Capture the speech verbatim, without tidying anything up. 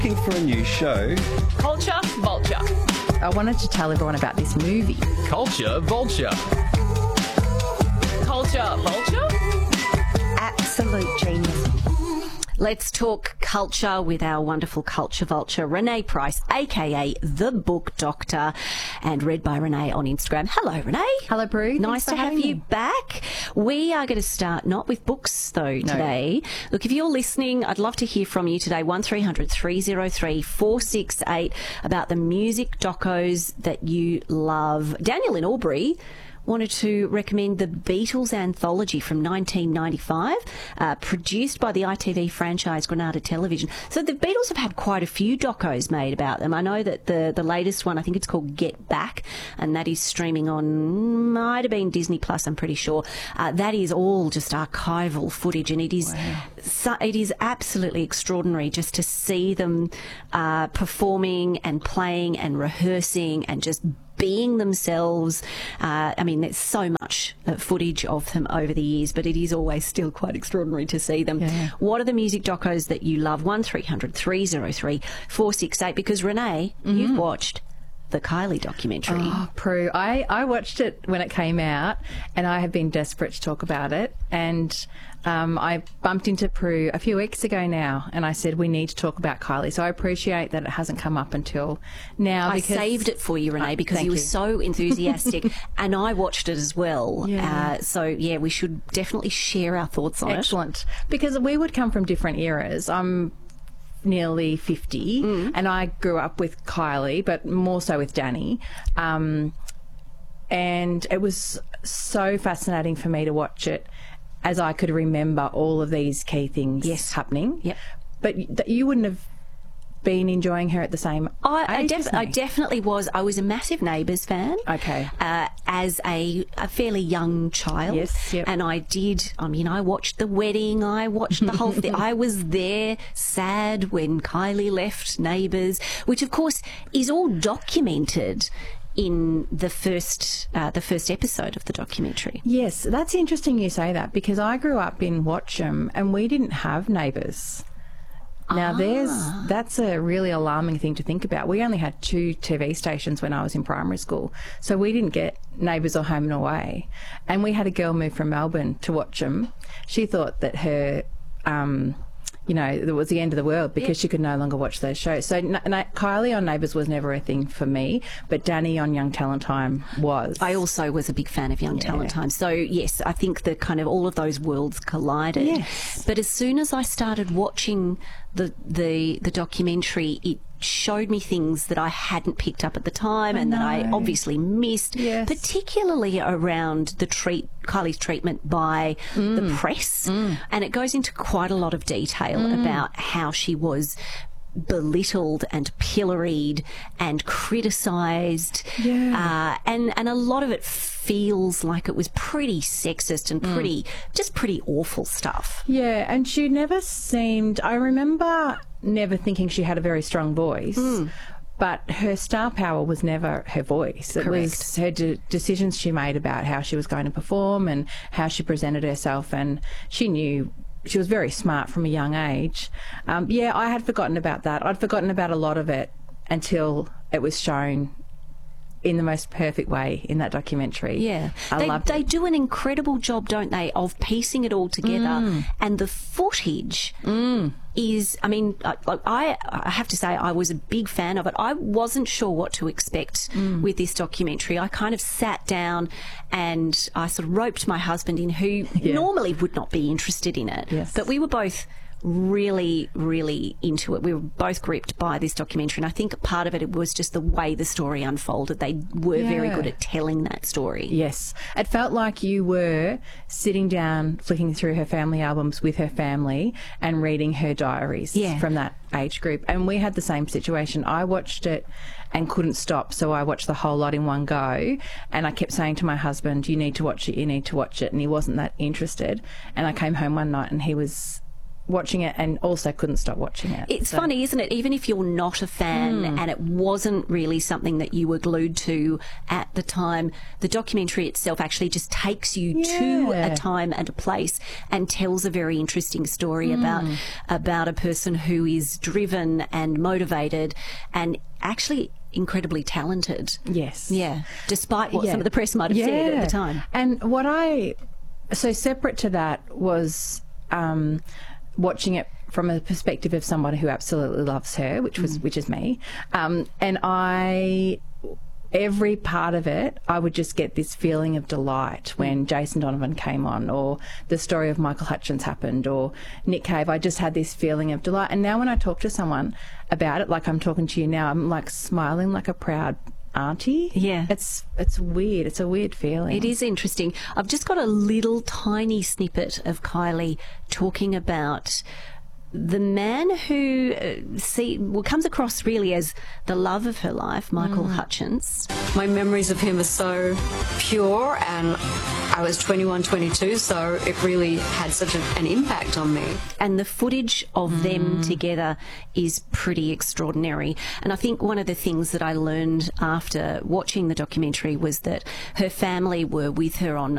Looking for a new show? Culture Vulture. I wanted to tell everyone about this movie. Culture Vulture. Culture Vulture? Absolute genius. Let's talk culture with our wonderful culture vulture, Renee Price, a k a. The Book Doctor, and read by Renee on Instagram. Hello, Renee. Hello, Prue. Nice to have you back. We are going to start not with books, though, today. No. Look, if you're listening, I'd love to hear from you today, one three hundred three oh three four six eight, about the music docos that you love. Daniel in Albury wanted to recommend the Beatles anthology from nineteen ninety-five, uh, produced by the I T V franchise Granada Television. So the Beatles have had quite a few docos made about them. I know that the, the latest one, I think it's called Get Back, and that is streaming on, might have been Disney Plus, I'm pretty sure. Uh, that is all just archival footage, and it is wow. so, it is absolutely extraordinary just to see them uh, performing and playing and rehearsing and just being themselves. Uh, I mean, there's so much uh, footage of them over the years, but it is always still quite extraordinary to see them. Yeah. What are the music docos that you love? one three hundred three oh three four six eight, because Renee, mm-hmm. you've watched the Kylie documentary. Oh, Prue, I, I watched it when it came out, and I have been desperate to talk about it. And um, I bumped into Prue a few weeks ago now, and I said, we need to talk about Kylie. So I appreciate that it hasn't come up until now. I because saved it for you, Renee, because oh, you were you. so enthusiastic, and I watched it as well. Yeah. Uh, so, yeah, we should definitely share our thoughts on Excellent. it. Excellent. Because we would come from different eras. I'm nearly fifty, mm. and I grew up with Kylie, but more so with Danny. Um, and it was so fascinating for me to watch it, as I could remember all of these key things yes. happening. Yep. But th- you wouldn't have been enjoying her at the same I, I, age def- as me. I definitely was. I was a massive Neighbours fan. Okay. Uh, as a, a fairly young child. Yes, yep. And I did, I mean, I watched the wedding, I watched the whole thing. I was there, sad, when Kylie left Neighbours, which of course is all documented in the first uh, the first episode of the documentary. Yes, that's interesting you say that, because I grew up in Watcham and we didn't have Neighbours. Now, ah. there's that's a really alarming thing to think about. We only had two T V stations when I was in primary school, so we didn't get Neighbours or Home and Away. And we had a girl move from Melbourne to Watcham. She thought that her, um, you know, it was the end of the world because yeah. she could no longer watch those shows. So n- n- Kylie on Neighbours was never a thing for me, but Danny on Young Talent Time was. I also was a big fan of Young yeah. Talent Time. So, yes, I think that kind of all of those worlds collided. Yes. But as soon as I started watching the the, the documentary, it showed me things that I hadn't picked up at the time and that I obviously missed, yes. particularly around the treat Kylie's treatment by mm. the press. Mm. And it goes into quite a lot of detail mm. about how she was belittled and pilloried and criticised, yeah. uh, and and a lot of it feels like it was pretty sexist and pretty mm. just pretty awful stuff. Yeah, and she never seemed, I remember never thinking she had a very strong voice, mm. but her star power was never her voice. It Correct. was her de- decisions she made about how she was going to perform and how she presented herself, and she knew. She was very smart from a young age. Um, yeah, I had forgotten about that. I'd forgotten about a lot of it until it was shown in the most perfect way in that documentary. Yeah. I they, loved they it. do an incredible job, don't they, of piecing it all together. Mm. And the footage mm. is, I mean, I, I, I have to say I was a big fan of it. I wasn't sure what to expect mm. with this documentary. I kind of sat down and I sort of roped my husband in, who yeah. normally would not be interested in it. Yes. But we were both really, really into it. We were both gripped by this documentary, and I think part of it, it was just the way the story unfolded. They were yeah. very good at telling that story. Yes. It felt like you were sitting down, flicking through her family albums with her family and reading her diaries yeah. from that age group. And we had the same situation. I watched it and couldn't stop, so I watched the whole lot in one go, and I kept saying to my husband, you need to watch it, you need to watch it, and he wasn't that interested. And I came home one night and he was watching it and also couldn't stop watching it. It's So- funny, isn't it? Even if you're not a fan Hmm. and it wasn't really something that you were glued to at the time, the documentary itself actually just takes you to Yeah. a time and a place and tells a very interesting story Hmm. about about a person who is driven and motivated and actually incredibly talented. Yes. Yeah, despite what Yeah. some of the press might have said at the time. And what I, so separate to that was um, watching it from a perspective of someone who absolutely loves her, which was which is me, um, and I. Every part of it, I would just get this feeling of delight when Jason Donovan came on, or the story of Michael Hutchins happened, or Nick Cave. I just had this feeling of delight. And now when I talk to someone about it, like I'm talking to you now, I'm like smiling like a proud auntie. Yeah. It's it's weird. It's a weird feeling. It is interesting. I've just got a little tiny snippet of Kylie talking about the man who uh, see well, comes across really as the love of her life, Michael Hutchins. My memories of him are so pure, and I was twenty-one, twenty-two, so it really had such a, an impact on me. And the footage of them together is pretty extraordinary. And I think one of the things that I learned after watching the documentary was that her family were with her on